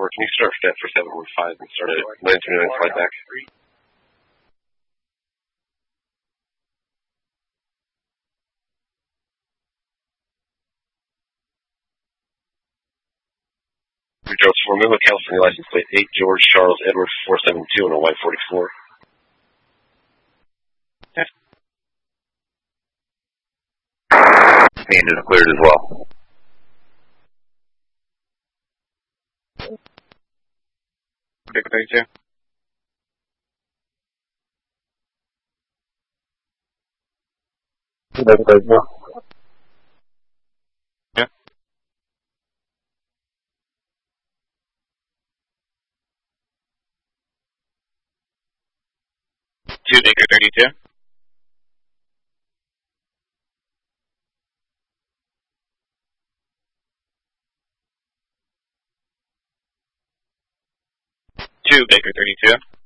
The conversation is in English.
Can you start that for 715 and start at 929 flight back? Jones Formula, California license plate 8 George Charles Edward 472 on a Y44. Engine is cleared as well. Big 32. Yeah. 2 Baker 32. 2 Baker 32.